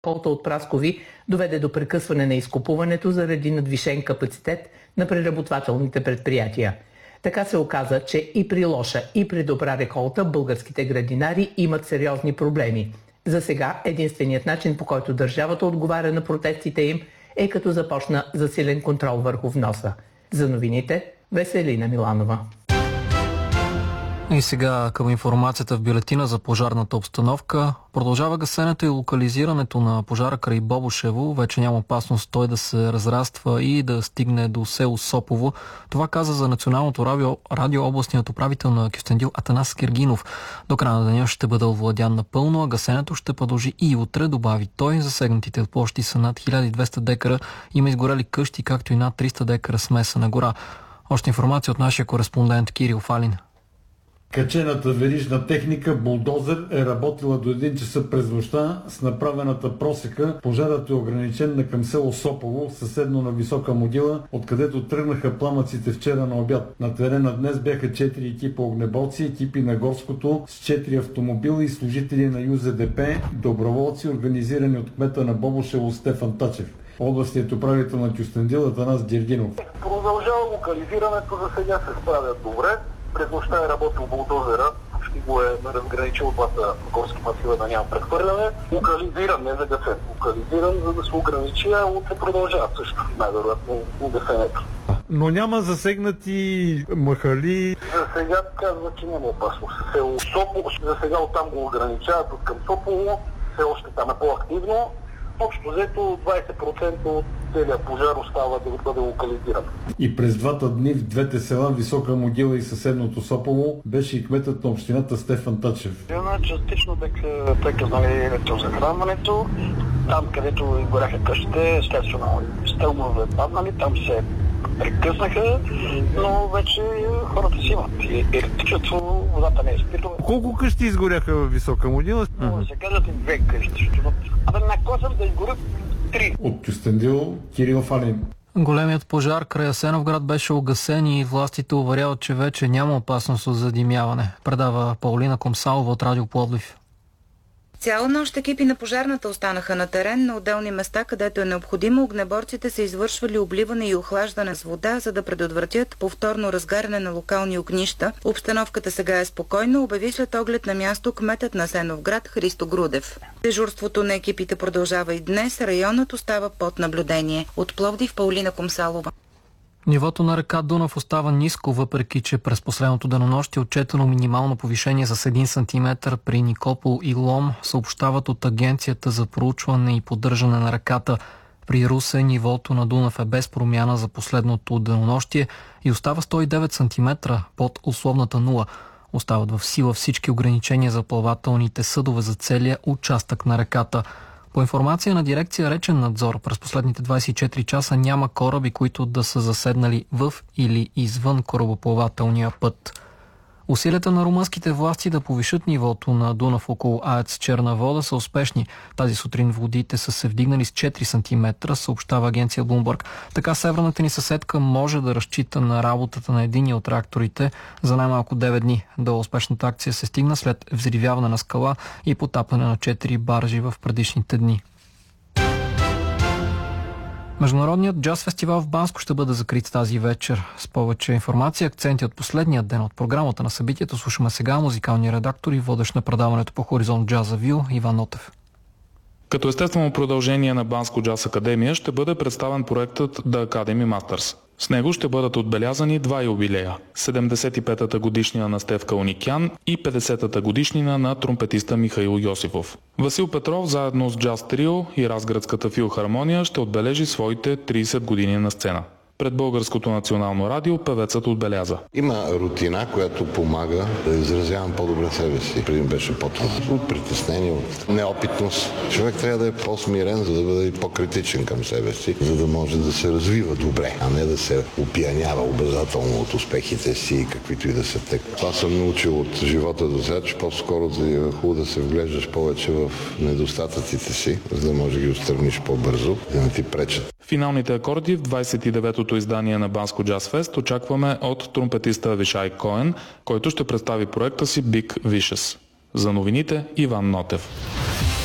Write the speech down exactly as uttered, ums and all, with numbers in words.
Колта от Праскови доведе до прекъсване на изкупуването заради надвишен капацитет на преработвателните предприятия. Така се оказа, че и при лоша, и при добра реколта българските градинари имат сериозни проблеми. За сега единственият начин, по който държавата отговаря на протестите им, е като започна засилен контрол върху вноса. За новините, Веселина Миланова. И сега към информацията в бюлетина за пожарната обстановка. Продължава гасенето и локализирането на пожара край Бобошево. Вече няма опасност той да се разраства и да стигне до село Сопово. Това каза за Националното радио, радио областният управител на Кюстендил Атанас Киргинов. До края на деня ще бъде овладян напълно, а гасенето ще продължи и утре, добави той. Засегнатите площи са над хиляда и двеста декара. Има изгорели къщи, както и над триста декара смесена гора. Още информация от нашия кореспондент Кирил Фалин. Качената верижна техника булдозер е работила до един часа през нощта. С направената просека пожарът е ограничен на към село Сопово, съседно на Висока могила, откъдето тръгнаха пламъците вчера на обяд. На терена днес бяха четири екипа огнеборци, екипи на Горското с четири автомобила и служители на Ю Зет Де Пе, доброволци, организирани от кмета на Бобошево Стефан Тачев. Областният управител на Кюстендил Атанас Киргинов. Продължава локализирането, за сега се справят добре. През нощта е работил булдозера, почти го е разграничил от двата горски масива да няма прехвърляне. Локализиран, не загасен, локализиран, за да се ограничи, а утре продължава също най-вероятно угасенето. Но няма засегнати махали? За сега казва, че няма опасност. Село Сопово, за сега оттам го ограничават от към Сопово, все още там е по-активно. Общо взето двайсет процента от целият пожар остава да бъде локализиран. И през двата дни в двете села Висока могила и съседното Сопово беше и кметът на общината Стефан Тачев. Частично бяха прекъснали електрозахранването. Там, където изгоряха къщите, естествено стълбове паднали, там се прекъснаха, но вече хората си имат. Електричество, водата не е спирала. Колко къщи изгоряха в Висока могила? Може да се кажат и две къщи. Абе, на косъм да изгорят три. От Кюстендил, Кирил Фалин. Големият пожар край Асеновград беше угасен и властите уверяват, че вече няма опасност от задимяване. Предава Паулина Комсалова от Радио Пловдив. Цяла нощ екипи на пожарната останаха на терен на отделни места, където е необходимо. Огнеборците са извършвали обливане и охлаждане с вода, за да предотвратят повторно разгаряне на локални огнища. Обстановката сега е спокойна, обяви след оглед на място кметът на Асеновград Христо Грудев. Дежурството на екипите продължава и днес. Районът остава под наблюдение. От Пловдив Паулина Комсалова. Нивото на река Дунав остава ниско, въпреки че през последното денонощие е отчетено минимално повишение с един сантиметър при Никопол и Лом, съобщават от Агенцията за проучване и поддържане на реката. При Русе нивото на Дунав е без промяна за последното денонощие и остава сто и девет сантиметра под условната нула. Остават в сила всички ограничения за плавателните съдове за целия участък на реката. По информация на дирекция Речен надзор, през последните двайсет и четири часа няма кораби, които да са заседнали в или извън корабоплавателния път. Усилията на румънските власти да повишат нивото на Дунав около АЕЦ Черна вода са успешни. Тази сутрин водите са се вдигнали с четири сантиметра, съобщава агенция Bloomberg. Така северната ни съседка може да разчита на работата на единия от реакторите за най-малко девет дни. До успешната акция се стигна след взривяване на скала и потапане на четири баржи в предишните дни. Международният джаз фестивал в Банско ще бъде закрит тази вечер. С повече информация, акценти от последния ден от програмата на събитието слушаме сега музикалния редактор и водещ на предаването по Хоризонт Джаза Вил Иван Нотев. Като естествено продължение на Банско Джаз Академия ще бъде представен проектът The Academy Masters. С него ще бъдат отбелязани два юбилея – седемдесет и петата годишнина на Стефка Уникян и петдесетата годишнина на тромпетиста Михаил Йосифов. Васил Петров заедно с Джаз Трио и Разградската филхармония ще отбележи своите трийсет години на сцена. Пред Българското национално радио певецът отбеляза: има рутина, която помага да изразявам по-добре себе си. Преди беше по-трудно. От притеснение, от неопитност. Човек трябва да е по-смирен, за да бъде и по-критичен към себе си, за да може да се развива добре, а не да се опиянява обязателно от успехите си, каквито и да са те. Това съм научил от живота до сега, че по-скоро да е хубаво да се вглеждаш повече в недостатъците си, за да може да ги отстраниш по-бързо, да не ти пречат. Финалните акорди в двайсет и деветото издание на Банско Джаз Фест очакваме от тромпетиста Авишай Коен, който ще представи проекта си Big Vicious. За новините Иван Нотев.